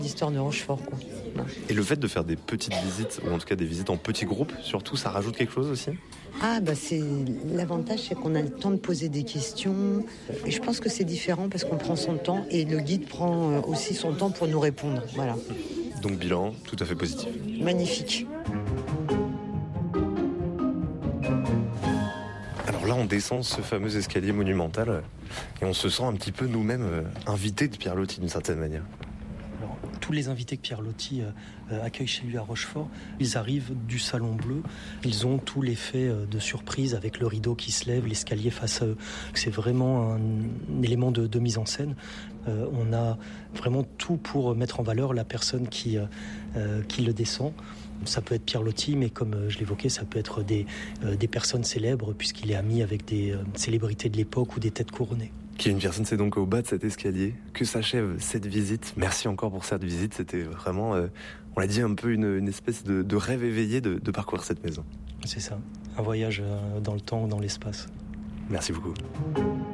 L'histoire de Rochefort, quoi. Et le fait de faire des petites visites, ou en tout cas des visites en petits groupes, surtout, ça rajoute quelque chose aussi ? C'est l'avantage, c'est qu'on a le temps de poser des questions. Et je pense que c'est différent parce qu'on prend son temps et le guide prend aussi son temps pour nous répondre. Voilà. Donc bilan, tout à fait positif. Magnifique. Alors là, on descend ce fameux escalier monumental et on se sent un petit peu nous-mêmes invités de Pierre Loti d'une certaine manière. Alors, tous les invités que Pierre Loti accueille chez lui à Rochefort, ils arrivent du Salon Bleu. Ils ont tout l'effet de surprise avec le rideau qui se lève, l'escalier face à eux. C'est vraiment un élément de mise en scène. On a vraiment tout pour mettre en valeur la personne qui le descend. Ça peut être Pierre Loti, mais comme je l'évoquais, ça peut être des personnes célèbres, puisqu'il est ami avec des célébrités de l'époque ou des têtes couronnées. Qui est une personne, c'est donc au bas de cet escalier que s'achève cette visite. Merci encore pour cette visite, c'était vraiment, on l'a dit, un peu une espèce de rêve éveillé de parcourir cette maison. C'est ça, un voyage dans le temps, dans l'espace. Merci beaucoup.